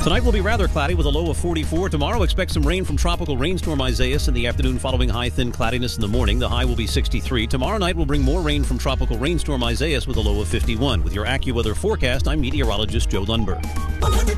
Tonight will be rather cloudy with a low of 44. Tomorrow, expect some rain from tropical rainstorm Isaias in the afternoon, following high thin cloudiness in the morning. The high will be 63. Tomorrow night will bring more rain from tropical rainstorm Isaias with a low of 51. With your AccuWeather forecast, I'm meteorologist Joe Lundberg.